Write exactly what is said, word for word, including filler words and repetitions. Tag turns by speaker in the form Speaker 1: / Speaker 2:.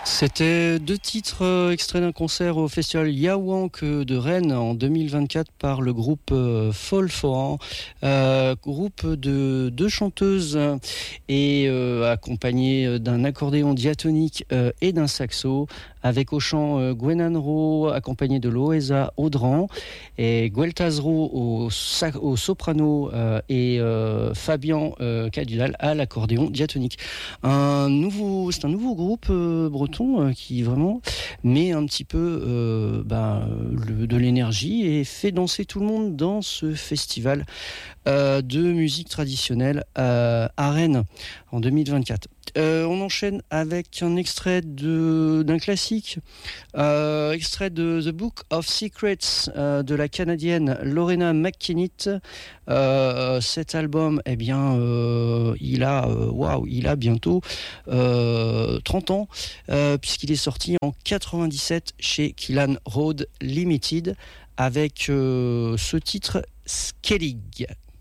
Speaker 1: C'était deux titres euh, extraits d'un concert au festival Yawank de Rennes en deux mille vingt-quatre par le groupe euh, Fall Foran, euh, groupe de deux chanteuses et euh, accompagné d'un accordéon diatonique euh, et d'un saxo, avec au chant euh, Gwenan Ro accompagné de Loesa Audran et Gueltazro au, sa- au soprano euh, et euh, Fabian euh, Cadudal à l'accordéon diatonique. Un nouveau, c'est un nouveau groupe euh, breton euh, qui vraiment met un petit peu euh, bah, le- de l'énergie et fait danser tout le monde dans ce festival euh, de musique traditionnelle euh, à Rennes en deux mille vingt-quatre. Euh, on enchaîne avec un extrait de, d'un classique, euh, extrait de The Book of Secrets euh, de la Canadienne Lorena McKennitt. Euh, cet album, eh bien, euh, il a, euh, waouh, il a bientôt euh, trente ans, euh, puisqu'il est sorti en quatre-vingt-dix-sept chez Killan Road Limited avec euh, ce titre Skellig.